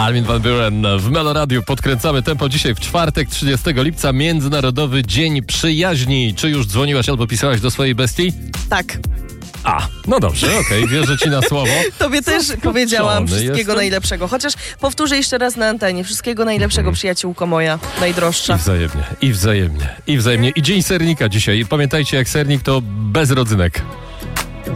Armin van Buuren w Meloradiu. Podkręcamy tempo dzisiaj w czwartek, 30 lipca, Międzynarodowy Dzień Przyjaźni. Czy już dzwoniłaś albo pisałaś do swojej bestii? Tak. No dobrze, okej, wierzę ci na słowo. Tobie też powiedziałam wszystkiego jestem. najlepszego. Chociaż powtórzę jeszcze raz na antenie. Wszystkiego najlepszego, przyjaciółko moja, najdroższa. I wzajemnie. I Dzień Sernika dzisiaj. Pamiętajcie, jak sernik to bez rodzynek.